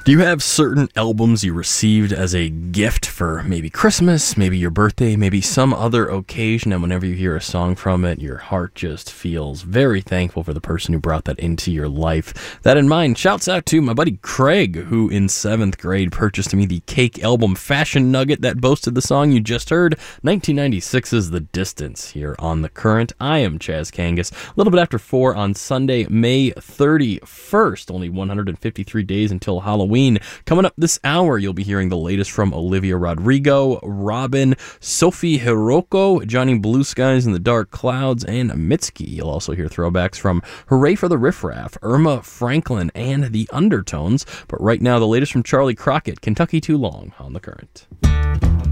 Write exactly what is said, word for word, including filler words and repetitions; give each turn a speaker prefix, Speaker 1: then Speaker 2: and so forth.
Speaker 1: Do you have certain albums you received as a gift for maybe Christmas, maybe your birthday, maybe some other occasion, and whenever you hear a song from it, your heart just feels very thankful for the person who brought that into your life? That in mind, shouts out to my buddy Craig, who in seventh grade purchased me the Cake album Fashion Nugget that boasted the song you just heard, nineteen ninety-six's The Distance, here on The Current. I am Chaz Kangas. A little bit after four on Sunday, May thirty-first, only one hundred fifty-three days until Halloween. Coming up this hour, you'll be hearing the latest from Olivia Rodrigo, Robin, Sophie Hiroko, Johnny Blue Skies and the Dark Clouds, and Mitski. You'll also hear throwbacks from Hooray for the Riff Raff, Irma Franklin, and the Undertones. But right now, the latest from Charlie Crockett, Kentucky Too Long, on The Current.